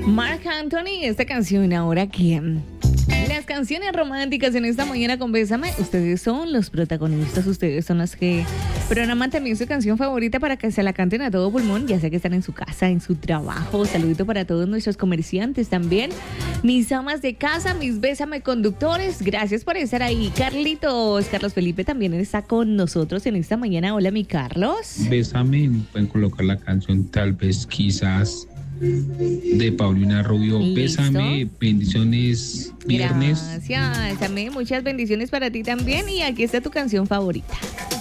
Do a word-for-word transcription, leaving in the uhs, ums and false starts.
Marc Anthony, esta canción ahora que... Las canciones románticas en esta mañana con Bésame, ustedes son los protagonistas, ustedes son los que programan también su canción favorita para que se la canten a todo pulmón, ya sea que están en su casa, en su trabajo. Saludito para todos nuestros comerciantes también, mis amas de casa, mis Bésame conductores, gracias por estar ahí. Carlitos, Carlos Felipe también está con nosotros en esta mañana. Hola, mi Carlos. Bésame, pueden colocar la canción Tal vez, quizás, de Paulina Rubio. ¿Listo? Bésame, bendiciones, viernes. Gracias, amén, muchas bendiciones para ti también y aquí está tu canción favorita.